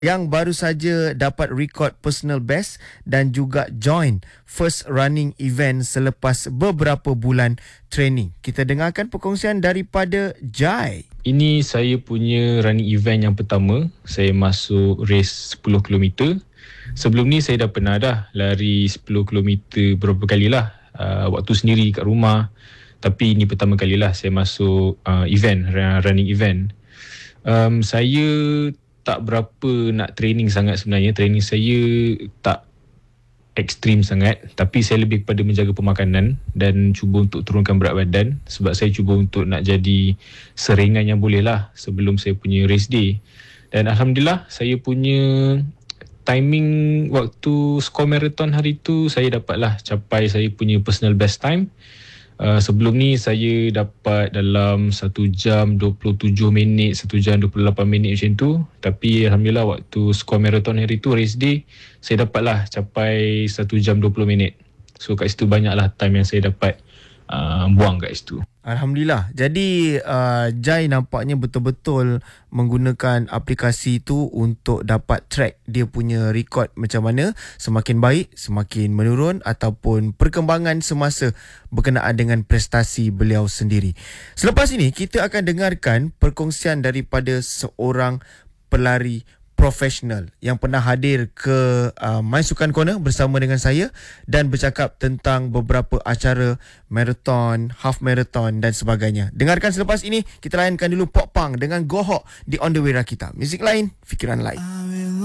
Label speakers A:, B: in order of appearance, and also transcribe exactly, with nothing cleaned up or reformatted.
A: yang baru saja dapat rekod personal best dan juga join first running event selepas beberapa bulan training. Kita dengarkan perkongsian daripada Jai.
B: Ini saya punya running event yang pertama. Saya masuk race sepuluh kilometer. Sebelum ni saya dah pernah dah lari sepuluh kilometer beberapa kali lah. Uh, waktu sendiri kat rumah. Tapi ini pertama kali lah saya masuk uh, event, running event. Um, saya tak berapa nak training sangat sebenarnya. Training saya tak ekstrim sangat. Tapi saya lebih kepada menjaga pemakanan dan cuba untuk turunkan berat badan. Sebab saya cuba untuk nak jadi seringan yang boleh lah sebelum saya punya race day. Dan Alhamdulillah saya punya timing waktu skor marathon hari tu saya dapatlah capai saya punya personal best time. Uh, sebelum ni saya dapat dalam satu jam dua puluh tujuh minit, satu jam dua puluh lapan minit macam tu. Tapi Alhamdulillah waktu skor marathon hari tu, race day, saya dapatlah capai satu jam dua puluh minit. So kat situ banyaklah time yang saya dapat uh, buang kat situ.
A: Alhamdulillah. Jadi uh, Jai nampaknya betul-betul menggunakan aplikasi tu untuk dapat track dia punya rekod macam mana, semakin baik, semakin menurun ataupun perkembangan semasa berkenaan dengan prestasi beliau sendiri. Selepas ini kita akan dengarkan perkongsian daripada seorang pelari profesional yang pernah hadir ke uh, My Sukan Corner bersama dengan saya dan bercakap tentang beberapa acara marathon, half marathon dan sebagainya. Dengarkan selepas ini. Kita layankan dulu Pop Punk dengan Go Hawk di On The Way Rakita. Muzik lain, fikiran lain.